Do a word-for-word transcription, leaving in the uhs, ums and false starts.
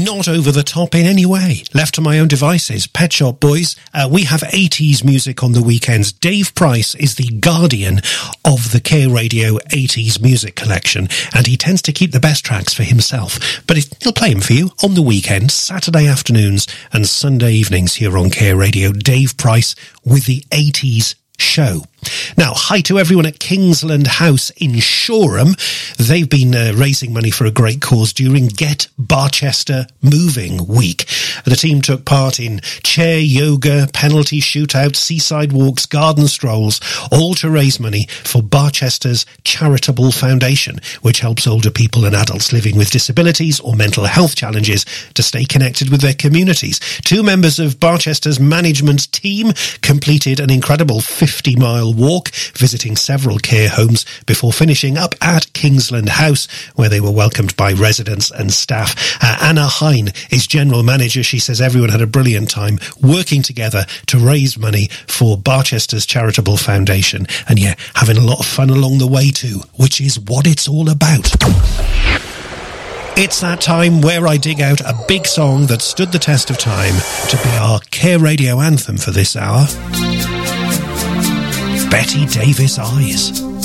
not over the top in any way. Left to my own devices, Pet Shop Boys, uh, we have eighties music on the weekends. Dave Price is the guardian of the K Radio eighties music collection, and he tends to keep the best tracks for himself. But he'll play them for you on the weekends, Saturday afternoons and Sunday evenings here on K Radio. Dave Price with the eighties show. Now, hi to everyone at Kingsland House in Shoreham. They've been uh, raising money for a great cause during Get Barchester Moving Week. The team took part in chair yoga, penalty shootouts, seaside walks, garden strolls, all to raise money for Barchester's Charitable Foundation, which helps older people and adults living with disabilities or mental health challenges to stay connected with their communities. Two members of Barchester's management team completed an incredible fifty-mile walk, visiting several care homes before finishing up at Kingsland House, where they were welcomed by residents and staff. Uh, Anna Hine is general manager. She says everyone had a brilliant time working together to raise money for Barchester's Charitable Foundation, and yeah, having a lot of fun along the way too, which is what it's all about. It's that time where I dig out a big song that stood the test of time to be our Care Radio anthem for this hour. Betty Davis Eyes.